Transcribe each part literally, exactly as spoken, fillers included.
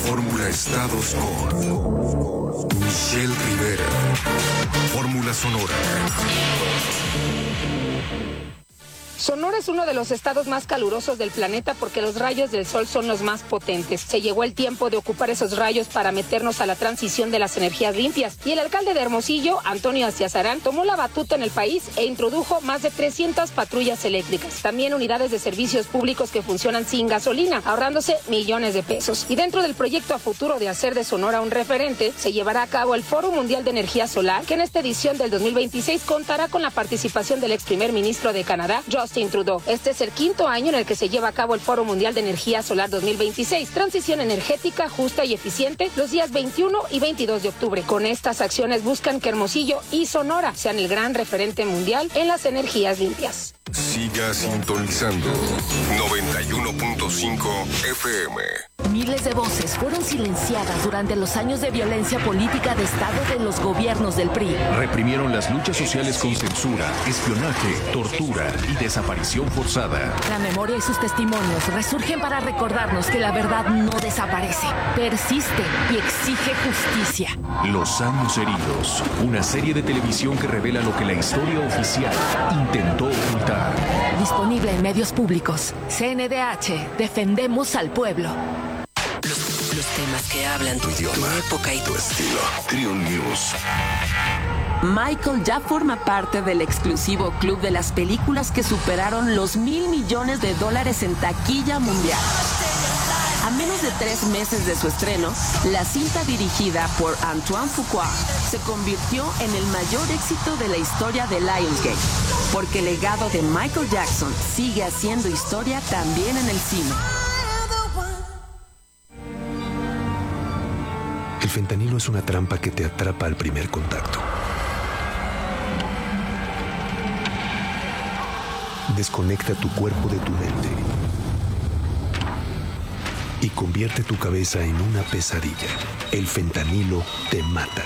Fórmula Estados con Michelle Rivera. Fórmula Sonora. Sonora es uno de los estados más calurosos del planeta porque los rayos del sol son los más potentes. Se llegó el tiempo de ocupar esos rayos para meternos a la transición de las energías limpias. Y el alcalde de Hermosillo, Antonio Astiazarán, tomó la batuta en el país e introdujo más de trescientas patrullas eléctricas. También unidades de servicios públicos que funcionan sin gasolina, ahorrándose millones de pesos. Y dentro del proyecto a futuro de hacer de Sonora un referente, se llevará a cabo el Foro Mundial de Energía Solar, que en esta edición del dos mil veintiséis contará con la participación del ex primer ministro de Canadá, Justin Trudeau. Este es el quinto año en el que se lleva a cabo el Foro Mundial de Energía Solar dos mil veintiséis, transición energética justa y eficiente, los días veintiuno y veintidós de octubre. Con estas acciones buscan que Hermosillo y Sonora sean el gran referente mundial en las energías limpias. Siga sintonizando noventa y uno punto cinco F M. Miles de voces fueron silenciadas durante los años de violencia política de Estado de los gobiernos del P R I. Reprimieron las luchas sociales con censura, espionaje, tortura y desaparición forzada. La memoria y sus testimonios resurgen para recordarnos que la verdad no desaparece, persiste y exige justicia. Los años heridos, una serie de televisión que revela lo que la historia oficial intentó ocultar. Disponible en medios públicos. C N D H, defendemos al pueblo. Los, los temas que hablan tu idioma, tu época y tu estilo. Trio News. Michael ya forma parte del exclusivo club de las películas que superaron los mil millones de dólares en taquilla mundial. A menos de tres meses de su estreno, la cinta dirigida por Antoine Fuqua se convirtió en el mayor éxito de la historia de Lionsgate, porque el legado de Michael Jackson sigue haciendo historia también en el cine. El fentanilo es una trampa que te atrapa al primer contacto. Desconecta tu cuerpo de tu mente y convierte tu cabeza en una pesadilla. El fentanilo te mata.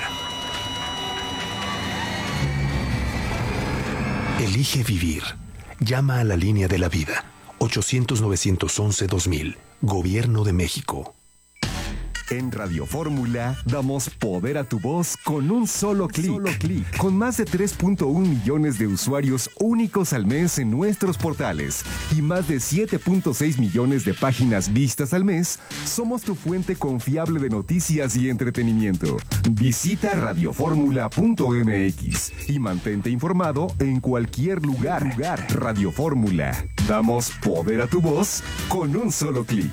Elige vivir. Llama a la línea de la vida. ochocientos, novecientos once, dos mil. Gobierno de México. En Radio Fórmula damos poder a tu voz con un solo clic. Solo clic. Con más de tres punto uno millones de usuarios únicos al mes en nuestros portales y más de siete punto seis millones de páginas vistas al mes, somos tu fuente confiable de noticias y entretenimiento. Visita radioformula punto m x y mantente informado en cualquier lugar. lugar. Radio Fórmula. Damos poder a tu voz con un solo clic.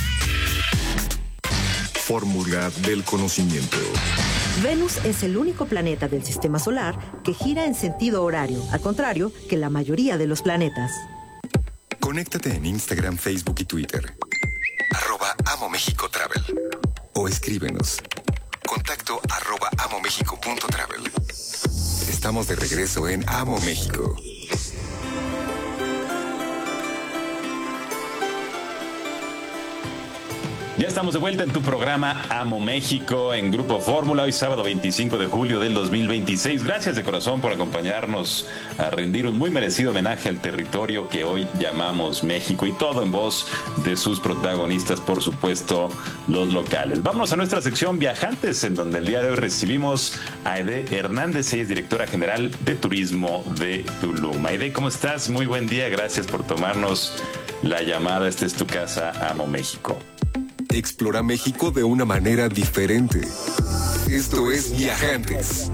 Fórmula del conocimiento. Venus es el único planeta del sistema solar que gira en sentido horario, al contrario que la mayoría de los planetas. Conéctate en Instagram, Facebook y Twitter. Arroba Amo México Travel. O escríbenos. Contacto arroba amomexico punto travel. Estamos de regreso en Amo México. Ya estamos de vuelta en tu programa Amo México en Grupo Fórmula, hoy sábado veinticinco de julio del dos mil veintiséis. Gracias de corazón por acompañarnos a rendir un muy merecido homenaje al territorio que hoy llamamos México, y todo en voz de sus protagonistas, por supuesto, los locales. Vámonos a nuestra sección Viajantes, en donde el día de hoy recibimos a Aide Hernández, ella es directora general de Turismo de Tulum. Aide, ¿cómo estás? Muy buen día, gracias por tomarnos la llamada. Esta es tu casa, Amo México. Explora México de una manera diferente. Esto es Viajantes.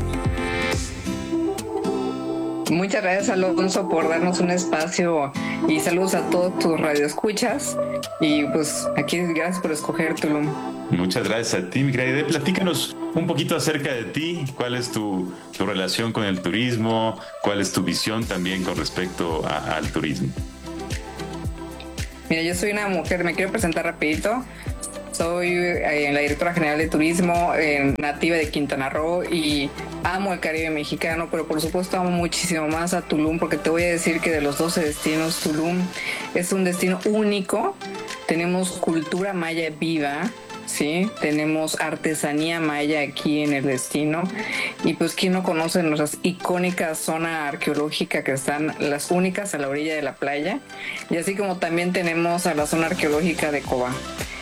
Muchas gracias, Alonso, por darnos un espacio, y saludos a todos tus radioescuchas. Y pues aquí gracias por escoger Tulum. Muchas gracias a ti, mi querida Aide. Platícanos un poquito acerca de ti. ¿Cuál es tu, tu relación con el turismo? ¿Cuál es tu visión también con respecto a, al turismo? Mira, yo soy una mujer, me quiero presentar rapidito. Soy eh, la directora general de turismo, eh, nativa de Quintana Roo, y amo el Caribe mexicano, pero por supuesto amo muchísimo más a Tulum, porque te voy a decir que de los doce destinos, Tulum es un destino único. Tenemos cultura maya viva, ¿sí? Tenemos artesanía maya aquí en el destino, y pues quién no conoce nuestra icónica zona arqueológica, que están las únicas a la orilla de la playa, y así como también tenemos a la zona arqueológica de Cobá.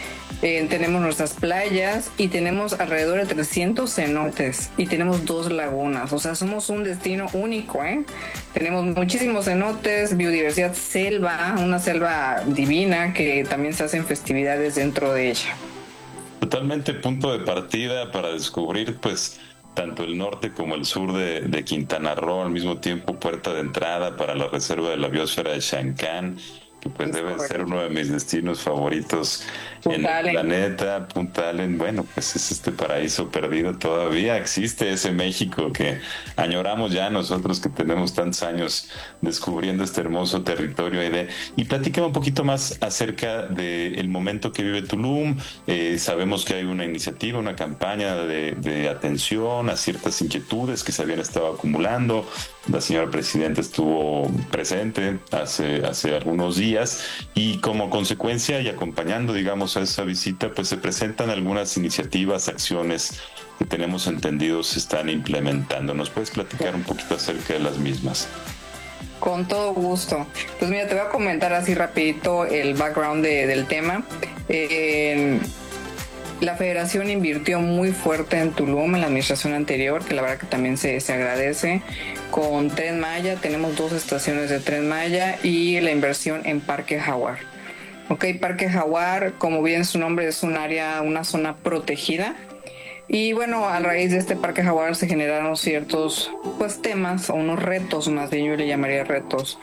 Eh, tenemos nuestras playas y tenemos alrededor de trescientos cenotes y tenemos dos lagunas. O sea, somos un destino único, ¿eh? Tenemos muchísimos cenotes, biodiversidad, selva, una selva divina que también se hacen festividades dentro de ella. Totalmente punto de partida para descubrir, pues, tanto el norte como el sur de, de Quintana Roo, al mismo tiempo puerta de entrada para la reserva de la biosfera de Xancán, que pues es debe correcto. Ser uno de mis destinos favoritos Punta en Allen. El planeta. Punta Allen, bueno, pues es este paraíso perdido, todavía existe ese México que añoramos ya nosotros que tenemos tantos años descubriendo este hermoso territorio. Aide. Y platícame un poquito más acerca del momento que vive Tulum. Eh, sabemos que hay una iniciativa, una campaña de, de atención a ciertas inquietudes que se habían estado acumulando. La señora presidenta estuvo presente hace, hace algunos días y como consecuencia y acompañando, digamos, a esa visita, pues se presentan algunas iniciativas, acciones que tenemos entendido se están implementando. ¿Nos puedes platicar un poquito acerca de las mismas? Con todo gusto. Pues mira, te voy a comentar así rapidito el background de, del tema. Eh, La federación invirtió muy fuerte en Tulum en la administración anterior, que la verdad que también se, se agradece. Con Tren Maya, tenemos dos estaciones de Tren Maya y la inversión en Parque Jaguar. Ok, Parque Jaguar, como bien su nombre, es un área, una zona protegida. Y bueno, a raíz de este Parque Jaguar se generaron ciertos pues temas, o unos retos, más bien yo le llamaría retos,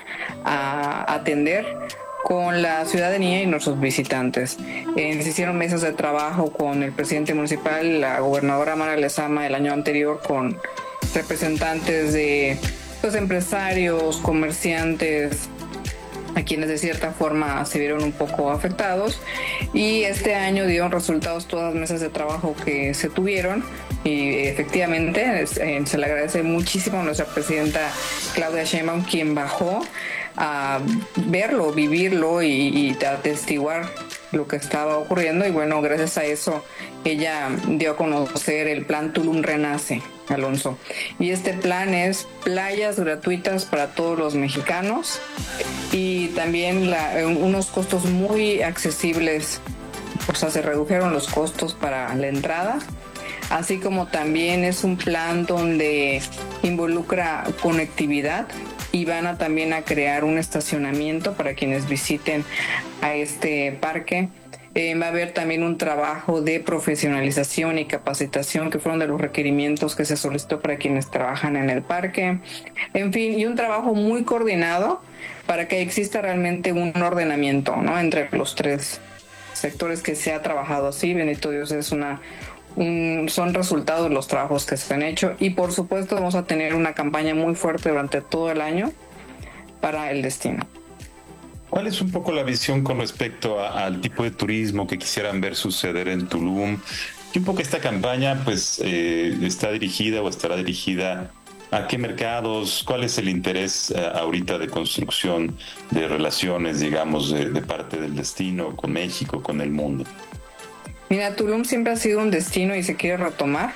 a atender con la ciudadanía y nuestros visitantes. Eh, se hicieron mesas de trabajo con el presidente municipal, la gobernadora Mara Lezama el año anterior, con representantes de pues, empresarios, comerciantes, a quienes de cierta forma se vieron un poco afectados, y este año dieron resultados todas las mesas de trabajo que se tuvieron y efectivamente eh, se le agradece muchísimo a nuestra presidenta Claudia Sheinbaum, quien bajó a verlo, vivirlo y, y atestiguar lo que estaba ocurriendo, y bueno, gracias a eso ella dio a conocer el plan Tulum Renace, Alonso. Y este plan es playas gratuitas para todos los mexicanos y también la, unos costos muy accesibles, o sea, se redujeron los costos para la entrada, así como también es un plan donde involucra conectividad y van a también a crear un estacionamiento para quienes visiten a este parque. Eh, va a haber también un trabajo de profesionalización y capacitación que fueron de los requerimientos que se solicitó para quienes trabajan en el parque. En fin, y un trabajo muy coordinado para que exista realmente un ordenamiento, ¿no?, entre los tres sectores que se ha trabajado así. Bendito Dios, es una... Un, son resultados de los trabajos que se han hecho, y por supuesto vamos a tener una campaña muy fuerte durante todo el año para el destino. ¿Cuál es un poco la visión con respecto a, al tipo de turismo que quisieran ver suceder en Tulum? Y un poco esta campaña pues eh, está dirigida o estará dirigida a qué mercados, cuál es el interés eh, ahorita de construcción de relaciones, digamos, de, de parte del destino con México, con el mundo. Mira, Tulum siempre ha sido un destino y se quiere retomar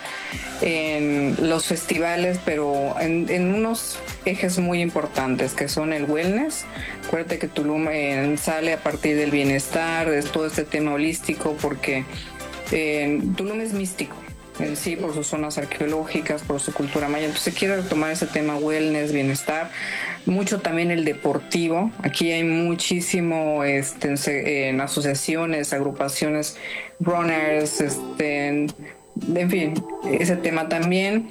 en los festivales, pero en, en unos ejes muy importantes que son el wellness. Acuérdate que Tulum eh, sale a partir del bienestar, de todo este tema holístico, porque eh, Tulum es místico en sí, por sus zonas arqueológicas, por su cultura maya. Entonces se quiere retomar ese tema wellness, bienestar, mucho también el deportivo. Aquí hay muchísimo este, en asociaciones, agrupaciones, runners, este, en fin, ese tema también.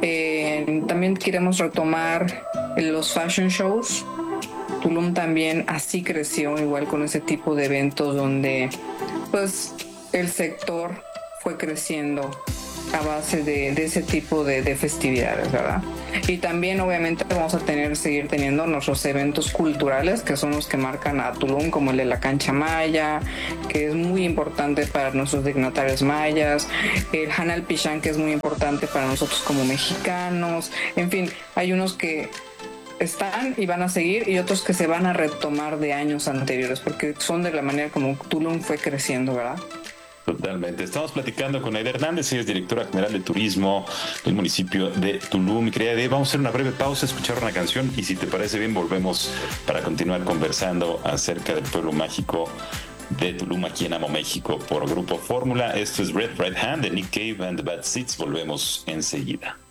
Eh, también queremos retomar los fashion shows. Tulum también así creció, igual con ese tipo de eventos donde pues el sector fue creciendo a base de, de ese tipo de, de festividades, ¿verdad? Y también obviamente vamos a tener, seguir teniendo nuestros eventos culturales, que son los que marcan a Tulum, como el de la Cancha Maya, que es muy importante para nuestros dignatarios mayas, el Hanal Pichán, que es muy importante para nosotros como mexicanos. En fin, hay unos que están y van a seguir, y otros que se van a retomar de años anteriores, porque son de la manera como Tulum fue creciendo, ¿verdad? Totalmente. Estamos platicando con Aide Hernández, ella es directora general de turismo del municipio de Tulum. Mi querida Aide, vamos a hacer una breve pausa, escuchar una canción, y si te parece bien volvemos para continuar conversando acerca del pueblo mágico de Tulum aquí en Amo México por Grupo Fórmula. Esto es Red Right Hand de Nick Cave and the Bad Seeds. Volvemos enseguida.